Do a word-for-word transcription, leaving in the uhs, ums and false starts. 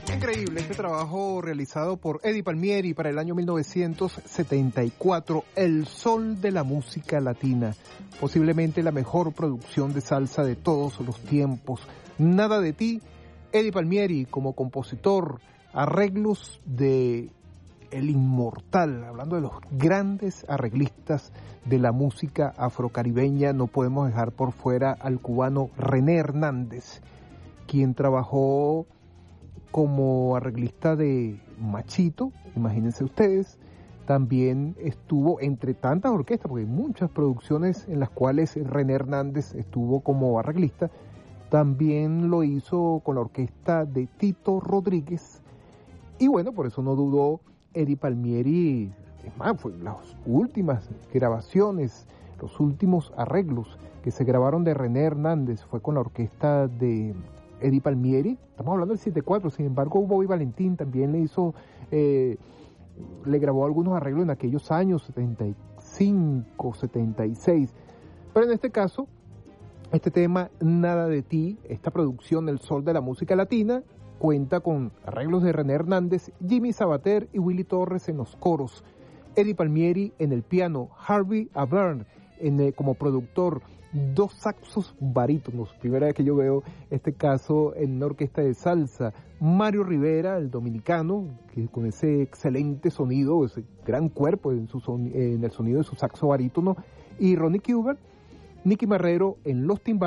Increíble este trabajo realizado por Eddie Palmieri para el año mil novecientos setenta y cuatro, El Sol de la Música Latina, posiblemente la mejor producción de salsa de todos los tiempos. Nada de ti, Eddie Palmieri como compositor, arreglos de el inmortal, hablando de los grandes arreglistas de la música afrocaribeña, no podemos dejar por fuera al cubano René Hernández, quien trabajó como arreglista de Machito, imagínense ustedes. También estuvo entre tantas orquestas, porque hay muchas producciones en las cuales René Hernández estuvo como arreglista. También lo hizo con la orquesta de Tito Rodríguez. Y bueno, por eso no dudó Eddie Palmieri, es más, fue las últimas grabaciones, los últimos arreglos que se grabaron de René Hernández fue con la orquesta de Eddie Palmieri. Estamos hablando del setenta y cuatro, sin embargo Bobby Valentín también le hizo, eh, le grabó algunos arreglos en aquellos años, setenta y cinco, setenta y seis, pero en este caso, este tema, Nada de ti, esta producción El Sol de la Música Latina, cuenta con arreglos de René Hernández, Jimmy Sabater y Willy Torres en los coros, Eddie Palmieri en el piano, Harvey Avern en, eh, como productor, dos saxos barítonos, primera vez que yo veo este caso en una orquesta de salsa, Mario Rivera, el dominicano, que con ese excelente sonido, ese gran cuerpo en, su son, en el sonido de su saxo barítono, y Ronnie Cuber, Nicky Marrero en los timbales,